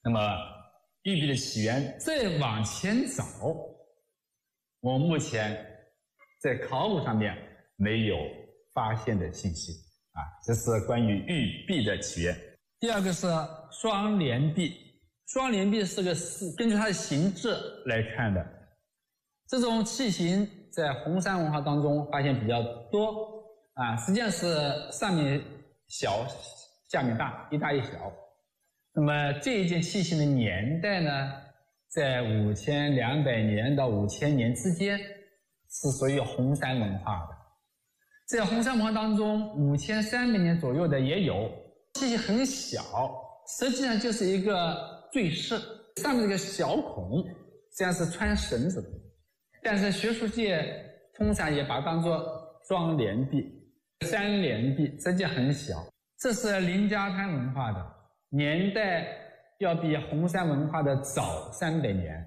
那么玉璧的起源再往前找，我目前在考古上面没有发现的信息啊，这是关于玉璧的起源。第二个是双联璧，双联璧是根据它的形制来看的。这种器型在红山文化当中发现比较多啊，实际上是上面小，下面大，一大一小。那么这一件器型的年代呢，在5200年到5000年之间，是属于红山文化的。在红山文化当中，5300年左右的也有，器型很小，实际上就是一个坠饰，上面这个小孔实际上是穿绳子的，但是学术界通常也把它当作双联璧、三联璧，实际很小。这是林家滩文化的，年代要比红山文化的早300年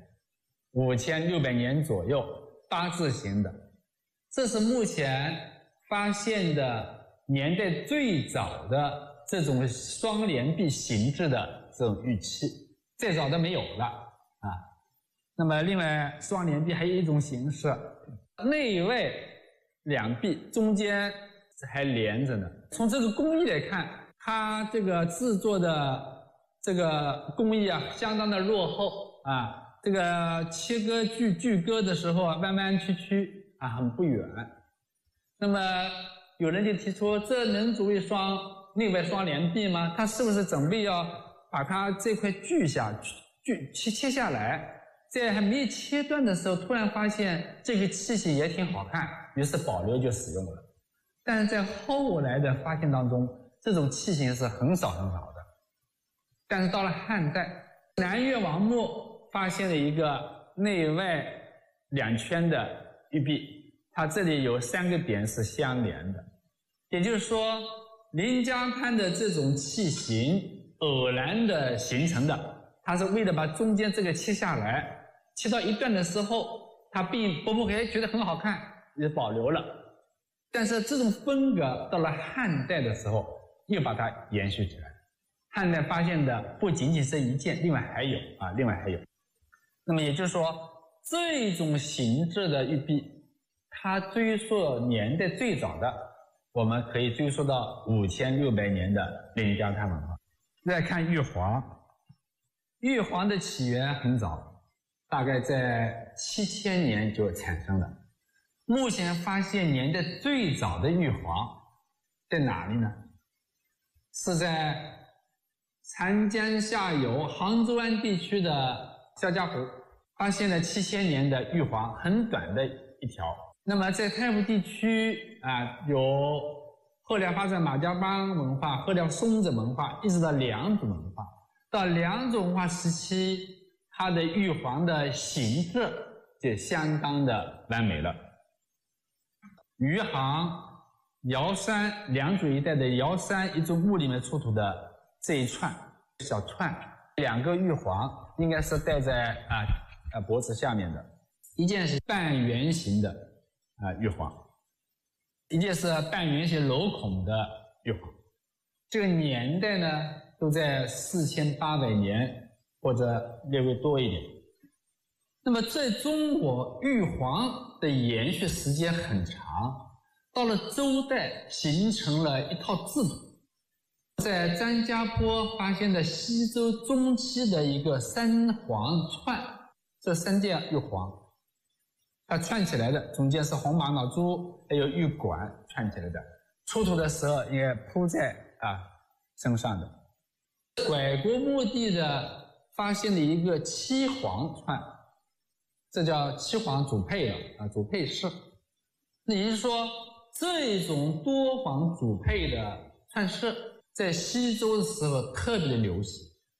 ，5600年左右，八字形的。这是目前发现的年代最早的这种双联璧形制的这种玉器，再早的没有了啊。那么另外双联璧还有一种形式，内外两璧中间还连着呢。从这个工艺来看，它这个制作的这个工艺啊相当的落后啊，这个切割锯割的时候啊弯弯曲曲啊很不圆。那么有人就提出，这能作为内外双联璧吗？他是不是准备要把它这块锯切下来，在还没切断的时候突然发现这个器型也挺好看，于是保留就使用了。但是在后来的发现当中，这种器型是很少很少的。但是到了汉代，南越王墓发现了一个内外两圈的玉璧，它这里有3个点是相连的，也就是说林家滩的这种器型偶然的形成的，它是为了把中间这个切下来，切到一段的时候它并不觉得很好看，也保留了。但是这种风格到了汉代的时候又把它延续起来。汉代发现的不仅仅是一件，另外还有。那么也就是说，这种形制的玉璧，它追溯年代最早的，我们可以追溯到5600年的林家滩文化。再看玉皇，玉皇的起源很早，大概在7000年就产生了。目前发现年代最早的玉皇在哪里呢？是在长江下游杭州湾地区的肖家湖发现了7000年的玉皇，很短的一条。那么在太湖地区有后来发展马家浜文化、后来松子文化，一直到良渚文化。到良渚文化时期，它的玉皇的形制就相当的完美了。余杭、瑶山、良渚一带的瑶山一座墓里面出土的这一串小串，2个玉皇应该是戴在脖子下面的，一件是半圆形的玉皇，一件是半圆形镂孔的玉皇。这个年代呢都在4800年或者略微多一点。那么在中国玉皇的延续时间很长，到了周代形成了一套制度。在张家坡发现的西周中期的一个3黄串，这3件玉皇它串起来的，中间是红玛瑙珠还有玉管串起来的，出土的时候也铺在身上的。拐国墓地的发现的一个7黄串，这叫7黄主配了主配饰。那也就是说，这种多黄主配的串饰在西周的时候特别的流行，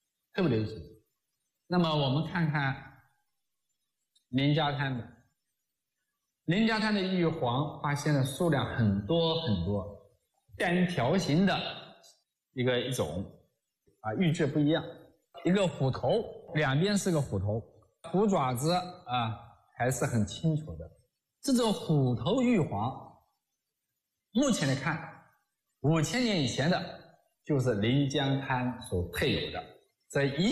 那么我们看看林家滩的玉皇发现的数量很多很多，单条形的一种玉质不一样，一个虎头，两边是个虎头，虎爪子还是很清楚的。这种虎头玉皇目前来看5000年以前的就是临江滩所配有的，这一